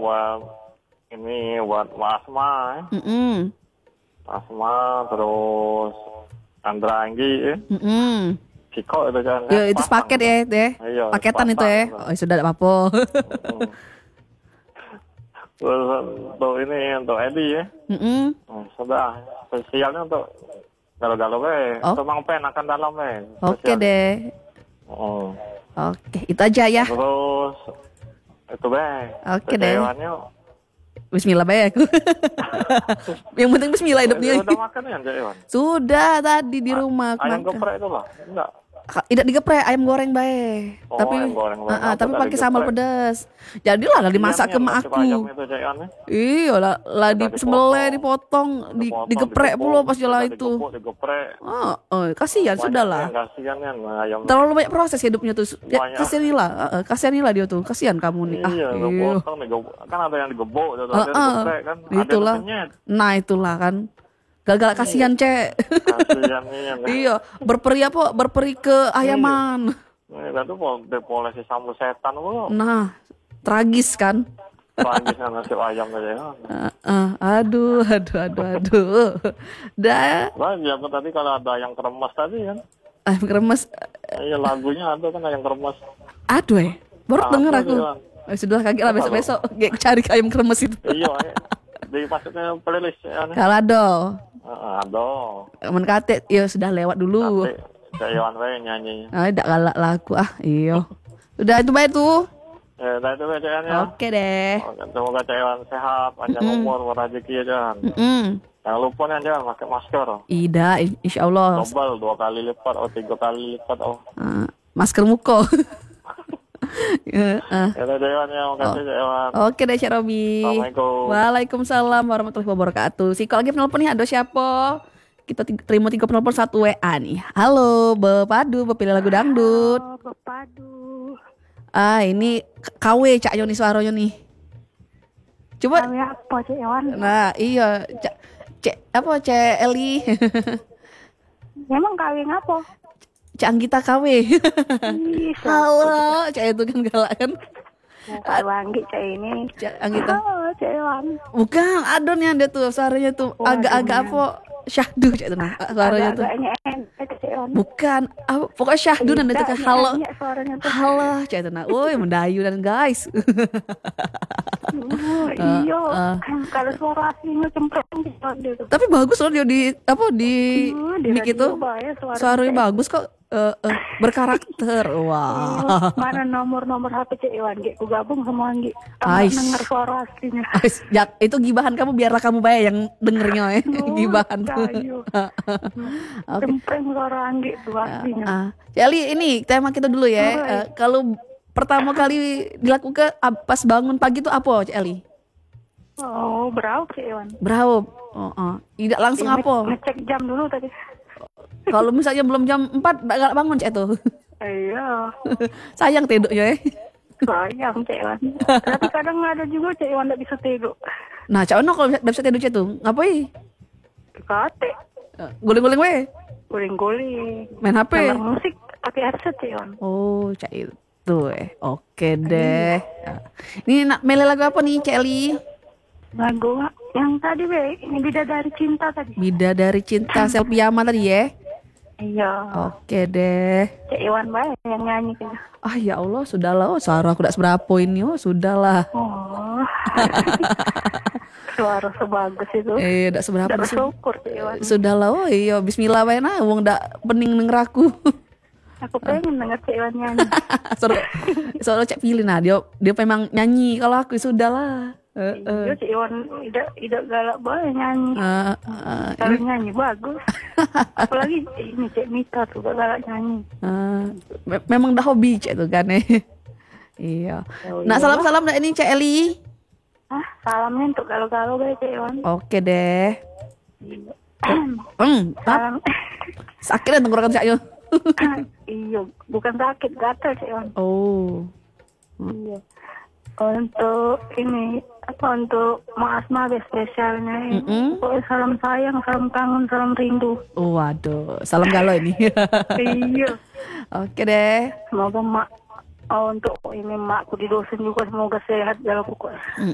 buat ini buat Asma ya. Asma terus Andra Anggi ya. Ciko itu kan. Ya, itu sepaket ya, deh. Iya, Paketan itu ya. Oh, sudah tidak apa-apa. Terus untuk ini untuk Edi ya. Sudah. Spesialnya untuk galau-galau untuk Mang Pen akan dalam Oke deh. Oke, itu aja ya. Terus itu Oke deh. Bismillah aku. Yang penting bismillah hidupnya. Sudah makan ya Iwan? Sudah tadi di rumah. Ayam geprek itu lah? Enggak. Tidak digeprek, ayam goreng bae. Tapi tapi pakai sambal pedas. Jadilah dimasak ke mak aku. Iya lah disembelih, dipotong, digeprek pula pas jalan itu. Kasihan sudahlah. Kasihan kan ayam. Terlalu banyak proses hidupnya tuh. Ya, kasihanilah dia tuh. Kasihan kamu nih. Iya, potong kan ada yang digebuk, ada yang digeprek kan. Itulah. Nah, itulah kan. Gagal kasihan cek. Iya, berperi ke ayaman. Itu polisi sambal setan lo. Nah, tragis kan? Tragis nasib ayam aja. Aduh. Dah. Ya tadi kalau ada yang keremas tadi kan. Ayam keremas. Iya lagunya ada kan ayam keremas. Aduh baru denger aku. Sudah kaget lah besok cari ayam keremas itu. Iya. Dimasukin playlist ya. Kalau ada. Menkate, ya sudah lewat dulu. Cak Iwan wae nyanyi. Tidak galak lah aku iyo. Udah itu baik tuh. Ya, udah itu bacaannya. Oke deh. Semoga Cak Iwan sehat, panjang umur, rezeki aja. Jangan lupa nih jangan pakai masker. Iya, insya Allah. Double 2 kali lipat, 3 kali lipat. Masker muka. Ya udah Dewan ya, makasih Dewan. Oke deh Cak Robi. Assalamualaikum. Waalaikumsalam warahmatullahi wabarakatuh. Si kalau lagi penelpon nih ada siapa? Kita terima 3 penelpon 1 WA nih. Halo, Bepadu, bepilih lagu dangdut. Halo, Bepadu. Ini KW Cak Yoni suaranya nih. Coba. KW apa Cak Iwan? Nah, iya Cak Eli. Memang KW ngapa? Cak Anggita KW. Halo, Cak itu kan galak kan. Kalau Anggi Cak ini. Cak Anggita. Halo, Cak Iwan. Bukan, adonnya ada tuh suaranya tuh agak-agak apa? Syahdu Cak itu nah. Suaranya tuh. Bukan, pokoknya Syahdu dan itu kan halo. Halo Cak itu nah. Woi, mendayu dan guys. Iya, kalau suara aslinya cempreng gitu. Tapi bagus loh dia di mic itu. Suaranya bagus kok. Berkarakter. Wah. Mana nomor HP Cak Iwan? Ku gabung sama Anggi. Dengar suara aslinya. Itu gibahan kamu, biarlah kamu bayar yang dengernya ya. Gibahan tuh. Cempreng suara Anggi tuh aslinya. Jadi ini tema kita dulu ya. Kalau pertama kali dilakukan pas bangun pagi itu apa Cak Eli? Beraup Cak Iwan. Beraup. Tidak langsung apa? Ngecek jam dulu tadi. Kalau misalnya belum jam 4 gak bangun Cak itu. Iya. Sayang tidurnya ya. Sayang Cak Iwan. Tapi kadang ada juga Cak Iwan gak bisa tidur. Nah Cak Ono kalau gak bisa tidur Cak itu ngapain? Kate. Guling-guling weh. Guling-guling. Main HP. Dengar musik pakai headset Cak Iwan. Oh Cak itu Oke deh. Ini nak milih lagu apa nih Cak Eli? Lagu yang tadi ini Bidadari Cinta tadi. Bidadari Cinta Selpiama tadi ya. Iya. Oke deh. Cak Iwan baik yang nyanyi kan. Ya Allah, sudahlah. Suara aku tidak seberapa ini. Sudahlah. Suara sebagus itu. Tidak seberapa. Tidak bersyukur Cak Iwan. Sudahlah. Iya, bismillah bae nah wong ndak pening denger aku. Aku pengen denger Cak Iwan nyanyi. Soalnya Cak pilih nah dia memang nyanyi. Kalau aku sudahlah. Iya Cak Iwan tidak galak banget nyanyi. Kalau nyanyi bagus. Apalagi ini Cak Mita tuh galak nyanyi. Memang dah hobi Cak tuh kan. Iya. Nah salam-salam dah ini Cak Eli. Salamnya untuk galau-galau guys Cak Iwan. Oke deh. Salam. Sakit lah tenggorokan Cak Yo. Iya, bukan sakit, gatal Cak Iwan. Iya. Untuk ini untuk Mak Asma spesialnya ini. Salam sayang, salam kangen, salam rindu. Waduh, salam galau ini. Iya. Oke deh. Semoga Mak untuk ini makku di dosen juga semoga sehat dalam pokoknya.